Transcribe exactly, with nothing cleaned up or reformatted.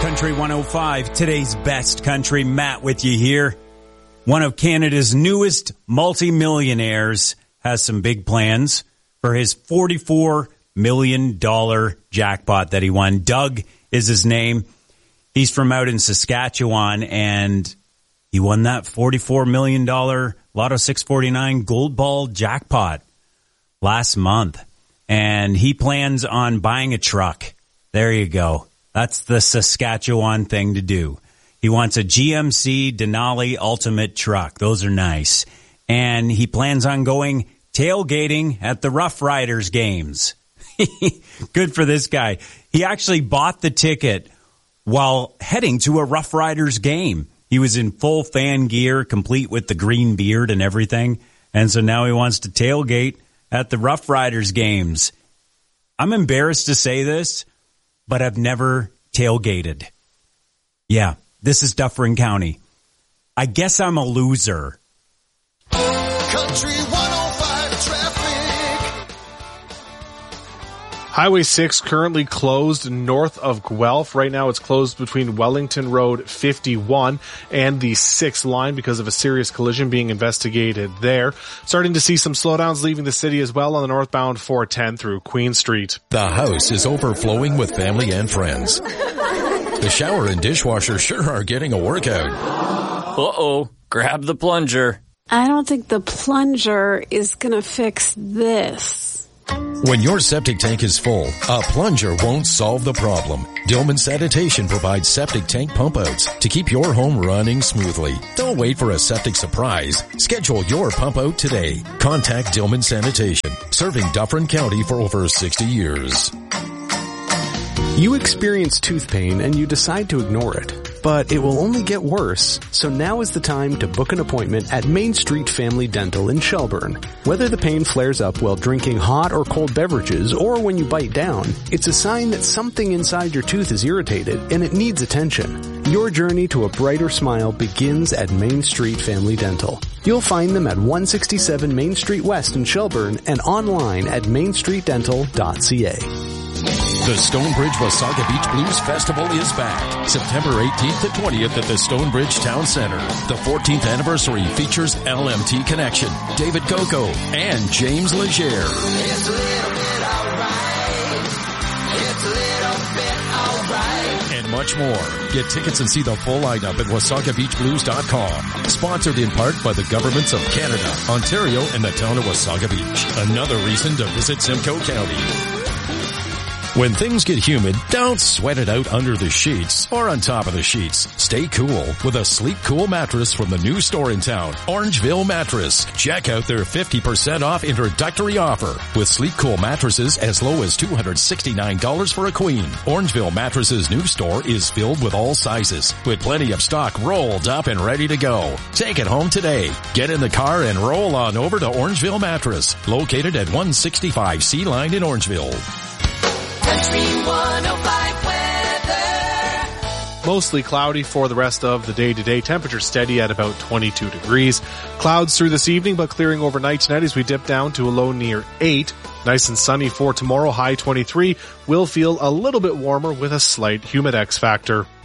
Country one oh five, today's best country. Matt with you here. One of Canada's newest multimillionaires has some big plans for his forty-four million dollars jackpot that he won. Doug is his name. He's from out in Saskatchewan, and he won that forty-four million dollars Lotto six forty-nine Gold Ball jackpot last month. And he plans on buying a truck. There you go. That's the Saskatchewan thing to do. He wants a G M C Denali Ultimate truck. Those are nice. And he plans on going tailgating at the Rough Riders games. Good for this guy. He actually bought the ticket while heading to a Rough Riders game. He was in full fan gear, complete with the green beard and everything. And so now he wants to tailgate at the Rough Riders games. I'm embarrassed to say this, but I've never tailgated. Yeah, this is Dufferin County. I guess I'm a loser. Country one oh five traffic. Highway six currently closed north of Guelph. Right now it's closed between Wellington Road fifty-one and the sixth line because of a serious collision being investigated there. Starting to see some slowdowns leaving the city as well on the northbound four ten through Queen Street. The house is overflowing with family and friends. The shower and dishwasher sure are getting a workout. Uh-oh, grab the plunger. I don't think the plunger is going to fix this. When your septic tank is full, a plunger won't solve the problem. Dillman Sanitation provides septic tank pump outs to keep your home running smoothly. Don't wait for a septic surprise. Schedule your pump out today. Contact Dillman Sanitation, serving Dufferin County for over sixty years. You experience tooth pain and you decide to ignore it, but it will only get worse. So now is the time to book an appointment at Main Street Family Dental in Shelburne. Whether the pain flares up while drinking hot or cold beverages or when you bite down, it's a sign that something inside your tooth is irritated and it needs attention. Your journey to a brighter smile begins at Main Street Family Dental. You'll find them at one sixty-seven Main Street West in Shelburne and online at main street dental dot c a. The Stonebridge Wasaga Beach Blues Festival is back. September eighteenth to twentieth at the Stonebridge Town Center. The fourteenth anniversary features L M T Connection, David Coco, and James Legere. It's a little bit alright. It's a little bit alright. And much more. Get tickets and see the full lineup at wasaga beach blues dot com. Sponsored in part by the governments of Canada, Ontario, and the town of Wasaga Beach. Another reason to visit Simcoe County. When things get humid, don't sweat it out under the sheets or on top of the sheets. Stay cool with a Sleep Cool mattress from the new store in town, Orangeville Mattress. Check out their fifty percent off introductory offer with Sleep Cool mattresses as low as two hundred sixty-nine dollars for a queen. Orangeville Mattress's new store is filled with all sizes with plenty of stock rolled up and ready to go. Take it home today. Get in the car and roll on over to Orangeville Mattress, located at one sixty-five C Line in Orangeville. Country one oh five weather. Mostly cloudy for the rest of the day today. Temperature steady at about twenty-two degrees. Clouds through this evening, but clearing overnight tonight as we dip down to a low near eight. Nice and sunny for tomorrow, high twenty-three. Will feel a little bit warmer with a slight humid X factor.